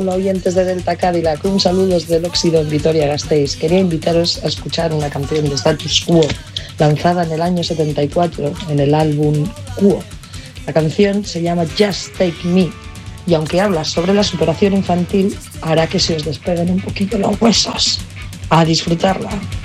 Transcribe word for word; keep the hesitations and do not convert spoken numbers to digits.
Hola oyentes de Delta Cadillac, un saludo desde el óxido en Vitoria-Gasteiz. Quería invitaros a escuchar una canción de Status Quo, lanzada en el año setenta y cuatro en el álbum Quo. La canción se llama Just Take Me y aunque habla sobre la superación infantil, hará que se os despeguen un poquito los huesos. A disfrutarla.